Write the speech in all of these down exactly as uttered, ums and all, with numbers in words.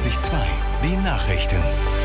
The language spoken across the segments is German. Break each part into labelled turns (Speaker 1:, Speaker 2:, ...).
Speaker 1: einundneunzig Komma zwei. Die Nachrichten.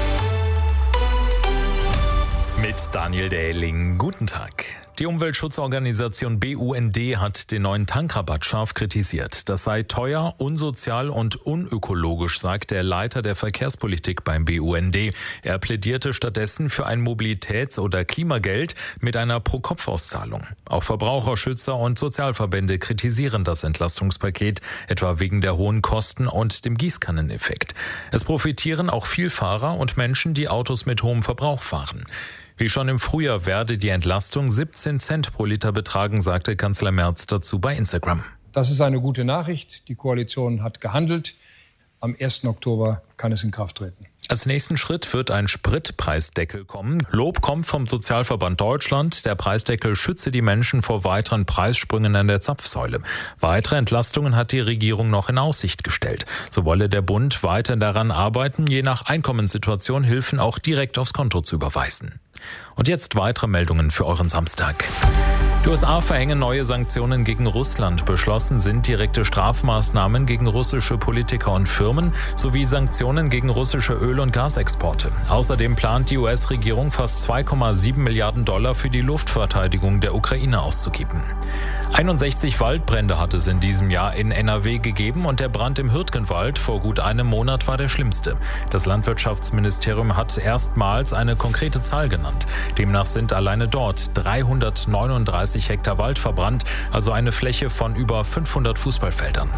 Speaker 2: Mit Daniel Dähling. Guten Tag. Die Umweltschutzorganisation B U N D hat den neuen Tankrabatt scharf kritisiert. Das sei teuer, unsozial und unökologisch, sagt der Leiter der Verkehrspolitik beim B U N D. Er plädierte stattdessen für ein Mobilitäts- oder Klimageld mit einer Pro-Kopf-Auszahlung. Auch Verbraucherschützer und Sozialverbände kritisieren das Entlastungspaket, etwa wegen der hohen Kosten und dem Gießkanneneffekt. Es profitieren auch Vielfahrer und Menschen, die Autos mit hohem Verbrauch fahren. Wie schon im Frühjahr werde die Entlastung siebzehn Cent pro Liter betragen, sagte Kanzler Merz dazu bei Instagram.
Speaker 3: Das ist eine gute Nachricht. Die Koalition hat gehandelt. Am ersten Oktober kann es in Kraft treten.
Speaker 2: Als nächsten Schritt wird ein Spritpreisdeckel kommen. Lob kommt vom Sozialverband Deutschland. Der Preisdeckel schütze die Menschen vor weiteren Preissprüngen an der Zapfsäule. Weitere Entlastungen hat die Regierung noch in Aussicht gestellt. So wolle der Bund weiter daran arbeiten, je nach Einkommenssituation Hilfen auch direkt aufs Konto zu überweisen. Und jetzt weitere Meldungen für euren Samstag. Die U S A verhängen neue Sanktionen gegen Russland. Beschlossen sind direkte Strafmaßnahmen gegen russische Politiker und Firmen sowie Sanktionen gegen russische Öl- und Gasexporte. Außerdem plant die U S-Regierung fast zwei Komma sieben Milliarden Dollar für die Luftverteidigung der Ukraine auszugeben. einundsechzig Waldbrände hat es in diesem Jahr in N R W gegeben und der Brand im Hürtgenwald vor gut einem Monat war der schlimmste. Das Landwirtschaftsministerium hat erstmals eine konkrete Zahl genannt. Demnach sind alleine dort dreihundertneununddreißig Hektar Wald verbrannt, also eine Fläche von über fünfhundert Fußballfeldern.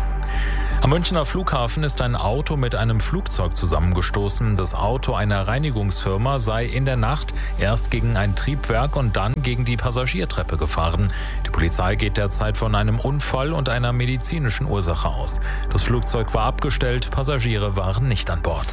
Speaker 2: Am Münchner Flughafen ist ein Auto mit einem Flugzeug zusammengestoßen. Das Auto einer Reinigungsfirma sei in der Nacht erst gegen ein Triebwerk und dann gegen die Passagiertreppe gefahren. Die Polizei geht derzeit von einem Unfall und einer medizinischen Ursache aus. Das Flugzeug war abgestellt, Passagiere waren nicht an Bord.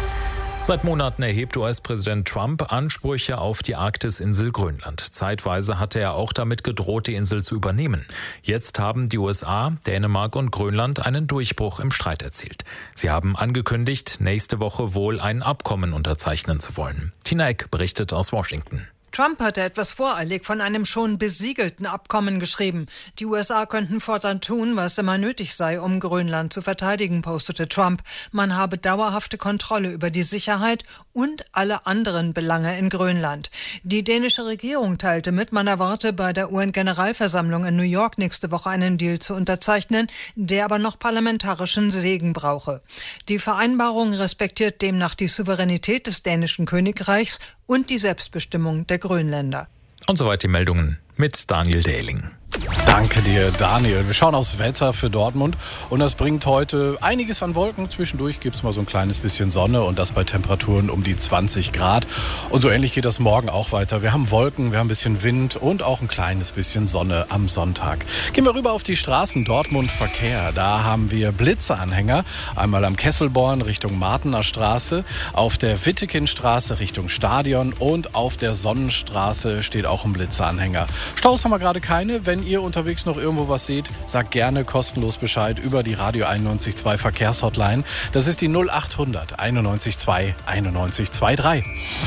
Speaker 2: Seit Monaten erhebt U S-Präsident Trump Ansprüche auf die Arktis-Insel Grönland. Zeitweise hatte er auch damit gedroht, die Insel zu übernehmen. Jetzt haben die U S A, Dänemark und Grönland einen Durchbruch im Streit erzielt. Sie haben angekündigt, nächste Woche wohl ein Abkommen unterzeichnen zu wollen. Tina Eck berichtet aus Washington.
Speaker 4: Trump hatte etwas voreilig von einem schon besiegelten Abkommen geschrieben. Die U S A könnten fortan tun, was immer nötig sei, um Grönland zu verteidigen, postete Trump. Man habe dauerhafte Kontrolle über die Sicherheit und alle anderen Belange in Grönland. Die dänische Regierung teilte mit, man erwarte bei der U N-Generalversammlung in New York nächste Woche einen Deal zu unterzeichnen, der aber noch parlamentarischen Segen brauche. Die Vereinbarung respektiert demnach die Souveränität des dänischen Königreichs und die Selbstbestimmung der Grönländer.
Speaker 2: Und soweit die Meldungen mit Daniel Dähling.
Speaker 5: Danke dir, Daniel. Wir schauen aufs Wetter für Dortmund und das bringt heute einiges an Wolken. Zwischendurch gibt es mal so ein kleines bisschen Sonne und das bei Temperaturen um die zwanzig Grad. Und so ähnlich geht das morgen auch weiter. Wir haben Wolken, wir haben ein bisschen Wind und auch ein kleines bisschen Sonne am Sonntag. Gehen wir rüber auf die Straßen Dortmund Verkehr. Da haben wir Blitzeanhänger. Einmal am Kesselborn Richtung Martener Straße, auf der Wittekindstraße Richtung Stadion und auf der Sonnenstraße steht auch ein Blitzeanhänger. Staus haben wir gerade keine. Wenn ihr unterwegs noch irgendwo was seht, sagt gerne kostenlos Bescheid über die Radio einundneunzig Komma zwei Verkehrshotline. Das ist die null achthundert einundneunzig Komma zwei einundneunzig Komma drei.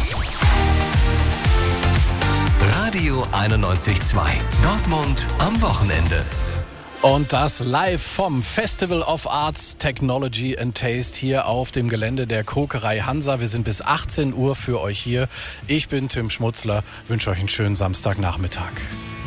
Speaker 1: Radio einundneunzig Komma zwei. Dortmund am Wochenende.
Speaker 5: Und das live vom Festival of Arts, Technology and Taste hier auf dem Gelände der Kokerei Hansa. Wir sind bis achtzehn Uhr für euch hier. Ich bin Tim Schmutzler, wünsche euch einen schönen Samstagnachmittag.